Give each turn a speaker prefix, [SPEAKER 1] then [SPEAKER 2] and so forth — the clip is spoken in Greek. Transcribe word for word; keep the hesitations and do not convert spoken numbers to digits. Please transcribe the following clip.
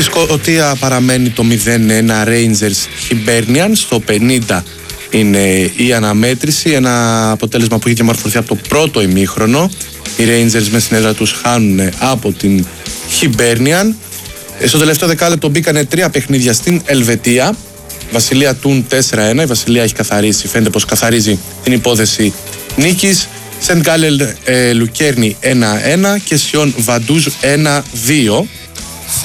[SPEAKER 1] Σκωτία παραμένει το μηδέν ένα Rangers Hibernian. Στο πενήντα είναι η αναμέτρηση. Ένα αποτέλεσμα που είχε διαμορφωθεί από το πρώτο ημίχρονο. Οι Rangers με στην έδρα τους χάνουν από την Hibernian. Στο τελευταίο δεκάλεπτο μπήκανε τρία παιχνίδια στην Ελβετία. Βασιλεία Τούν τέσσερα ένα. Η Βασιλεία έχει καθαρίσει, φαίνεται πως καθαρίζει την υπόθεση νίκης. Σεντ Γκάλελ ε, Λουκέρνη ένα ένα και Σιόν Βαντούζ ένα δύο.